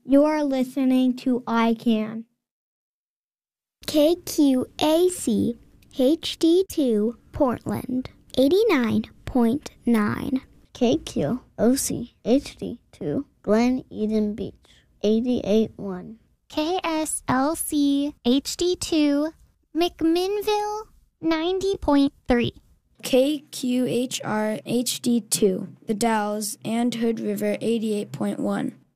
You're listening to iCan. KQAC HD2 Portland 89.9. KQOC HD2 Glen Eden Beach 88.1. KSLC HD2 McMinnville 90.3. KQHR HD2 The Dalles and Hood River 88.1.